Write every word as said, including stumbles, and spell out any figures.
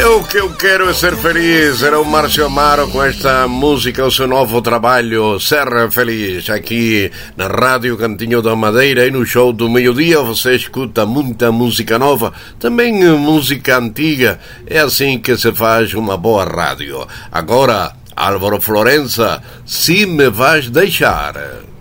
O que eu quero é ser feliz. Era o Márcio Amaro com esta música, o seu novo trabalho, Ser Feliz, aqui na Rádio Cantinho da Madeira. E no show do meio-dia você escuta muita música nova, também música antiga. É assim que se faz uma boa rádio. Agora, Álvaro Florença, Se Me Vais Deixar.